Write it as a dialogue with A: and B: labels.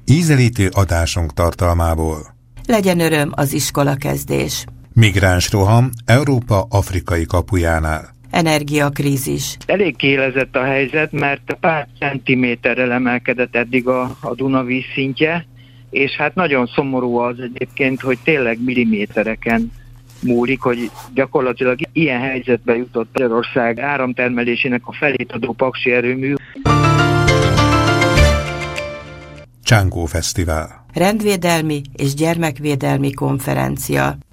A: Ízelítő adásunk tartalmából.
B: Legyen öröm az iskolakezdés.
A: Migráns roham Európa afrikai kapujánál.
B: Energiakrízis.
C: Elég kiélezett a helyzet, mert pár centiméterrel emelkedett eddig a Duna vízszintje, és hát nagyon szomorú az egyébként, hogy tényleg millimétereken múlik, hogy gyakorlatilag ilyen helyzetbe jutott Magyarország áramtermelésének a felét adó paksi erőmű.
A: Csángó Fesztivál.
B: Rendvédelmi és gyermekvédelmi konferencia.